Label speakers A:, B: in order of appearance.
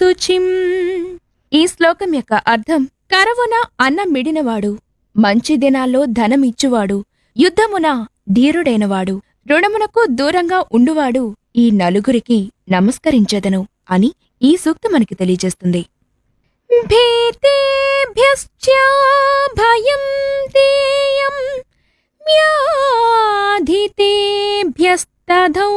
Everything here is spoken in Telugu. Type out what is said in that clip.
A: శుచిం. ఈ శ్లోకం యొక్క అర్థం: కరవున అన్నమిడినవాడు, మంచి దినాల్లో ధనమిచ్చువాడు, యుద్ధమున ధీరుడైనవాడు, రుణమునకు దూరంగా ఉండువాడు ఈ నలుగురికి నమస్కరించెదను అని ఈ సూక్తి మనకి తెలియజేస్తుంది. భీతేభ్యశ్చ భయం దేయం వ్యాధితేభ్యస్తథౌ